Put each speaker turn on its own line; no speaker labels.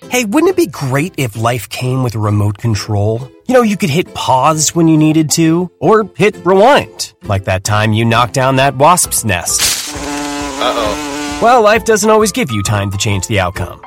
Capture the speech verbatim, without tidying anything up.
Hey, wouldn't it be great if life came with a remote control? You know, you could hit pause when you needed to, or hit rewind, like that time you knocked down that wasp's nest.
Uh-oh.
Well, life doesn't always give you time to change the outcome.